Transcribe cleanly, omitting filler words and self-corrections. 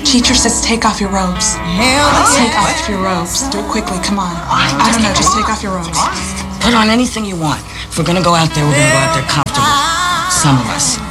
Teacher says take off your robes. Take off your robes. Do it quickly, come on. I don't know, just take off your robes. Put on anything you want. If we're gonna go out there, we're gonna go out there comfortable. Some of us.